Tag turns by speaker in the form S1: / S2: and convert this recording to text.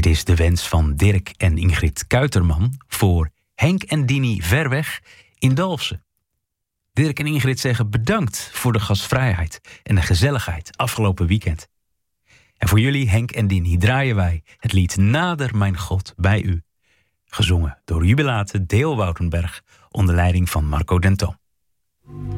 S1: Dit is de wens van Dirk en Ingrid Kuiterman voor Henk en Dini Verweg in Dalfsen. Dirk en Ingrid zeggen bedankt voor de gastvrijheid en de gezelligheid afgelopen weekend. En voor jullie, Henk en Dini, draaien wij het lied Nader mijn God bij u. Gezongen door Jubilate Deel Woudenberg onder leiding van Marco Denton.